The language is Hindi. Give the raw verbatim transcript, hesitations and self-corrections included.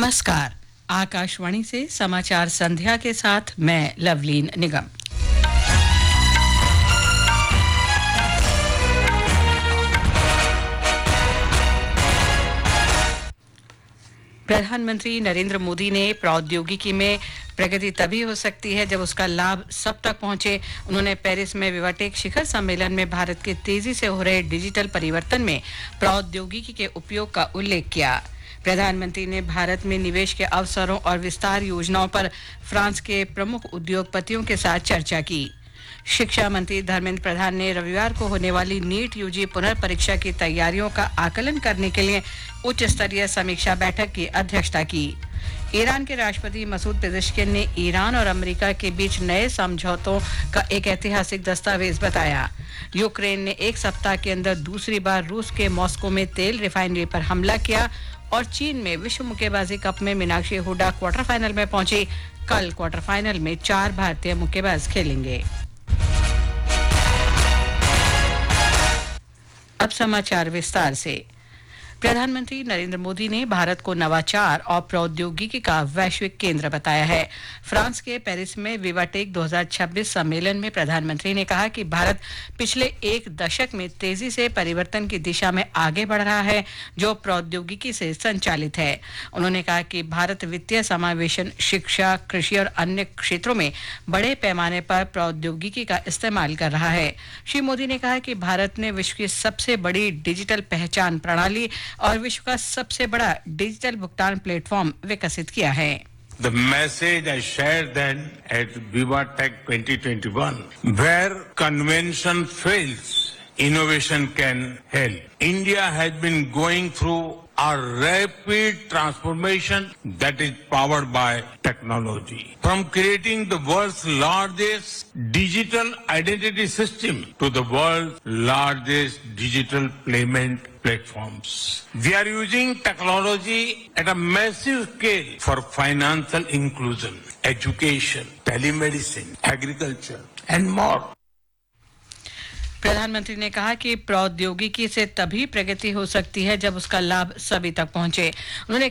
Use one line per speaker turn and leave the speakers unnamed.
नमस्कार। आकाशवाणी से समाचार संध्या के साथ मैं लवलीन निगम। प्रधानमंत्री नरेंद्र मोदी ने प्रौद्योगिकी में प्रगति तभी हो सकती है जब उसका लाभ सब तक पहुंचे। उन्होंने पेरिस में विवाटेक शिखर सम्मेलन में भारत के तेजी से हो रहे डिजिटल परिवर्तन में प्रौद्योगिकी के उपयोग का उल्लेख किया। प्रधानमंत्री ने भारत में निवेश के अवसरों और विस्तार योजनाओं पर फ्रांस के प्रमुख उद्योगपतियों के साथ चर्चा की। शिक्षा मंत्री धर्मेंद्र प्रधान ने रविवार को होने वाली नीट यूजी पुनर्परीक्षा की तैयारियों का आकलन करने के लिए उच्च स्तरीय समीक्षा बैठक की अध्यक्षता की। ईरान के राष्ट्रपति मसूद पेजेश्किन ने ईरान और अमेरिका के बीच नए समझौतों का एक ऐतिहासिक दस्तावेज बताया। यूक्रेन ने एक सप्ताह के अंदर दूसरी बार रूस के मॉस्को में तेल रिफाइनरी पर हमला किया और चीन में विश्व मुक्केबाजी कप में मीनाक्षी हुडा क्वार्टर फाइनल में पहुंची। कल क्वार्टर फाइनल में चार भारतीय मुक्केबाज खेलेंगे। अब समाचार विस्तार से। प्रधानमंत्री नरेंद्र मोदी ने भारत को नवाचार और प्रौद्योगिकी का वैश्विक केंद्र बताया है। फ्रांस के पेरिस में विवाटेक दो हज़ार छब्बीस सम्मेलन में प्रधानमंत्री ने कहा कि भारत पिछले एक दशक में तेजी से परिवर्तन की दिशा में आगे बढ़ रहा है, जो प्रौद्योगिकी से संचालित है। उन्होंने कहा कि भारत वित्तीय समावेशन, शिक्षा, कृषि और अन्य क्षेत्रों में बड़े पैमाने पर प्रौद्योगिकी का इस्तेमाल कर रहा है। श्री मोदी ने कहा कि भारत ने विश्व की सबसे बड़ी डिजिटल पहचान प्रणाली और विश्व का सबसे बड़ा डिजिटल भुगतान प्लेटफॉर्म विकसित किया है।
The message I shared then at VivaTech twenty twenty-one, where convention fails, innovation can help. India has been going through a rapid transformation that is powered by technology. From creating the world's largest digital identity system to the world's largest digital payment platforms. We are using technology at a massive scale for financial inclusion, education, telemedicine, agriculture, and more.
प्रधानमंत्री ने कहा कि प्रौद्योगिकी से तभी प्रगति हो सकती है जब उसका लाभ सभी तक पहुंचे। उन्होंने